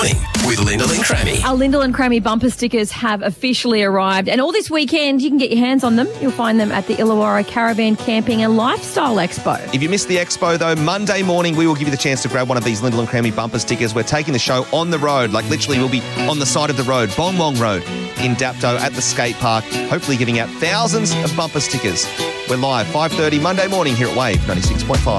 Morning with Lyndall and Crammy. Our Lyndall and Crammy bumper stickers have officially arrived, and all this weekend you can get your hands on them. You'll find them at the Illawarra Caravan Camping and Lifestyle Expo. If you missed the expo, though, Monday morning we will give you the chance to grab one of these Lyndall and Crammy bumper stickers. We're taking the show on the road, like literally we'll be on the side of the road, Bong Wong Road in Dapto at the skate park, hopefully giving out thousands of bumper stickers. We're live 5:30 Monday morning here at Wave 96.5.